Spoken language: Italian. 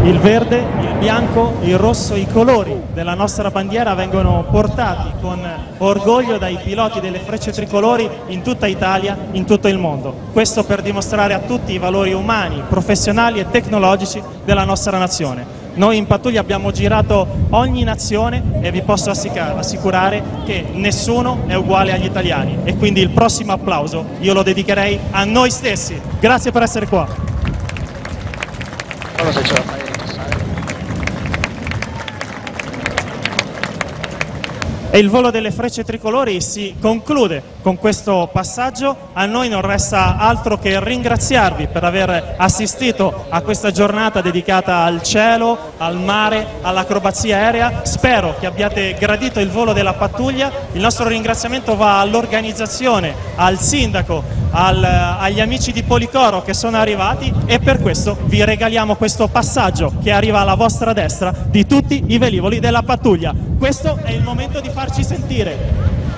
Il verde, il bianco, il rosso, i colori della nostra bandiera vengono portati con orgoglio dai piloti delle Frecce Tricolori in tutta Italia, in tutto il mondo. Questo per dimostrare a tutti i valori umani, professionali e tecnologici della nostra nazione. Noi in pattuglia abbiamo girato ogni nazione e vi posso assicurare che nessuno è uguale agli italiani, e quindi il prossimo applauso io lo dedicherei a noi stessi. Grazie per essere qua. Non lo so se ce la fai a ripassare. E il volo delle Frecce Tricolori si conclude con questo passaggio. A noi non resta altro che ringraziarvi per aver assistito a questa giornata dedicata al cielo, al mare, all'acrobazia aerea. Spero che abbiate gradito il volo della pattuglia. Il nostro ringraziamento va all'organizzazione, al sindaco, agli amici di Policoro che sono arrivati, e per questo vi regaliamo questo passaggio che arriva alla vostra destra di tutti i velivoli della pattuglia. Questo è il momento di farci sentire.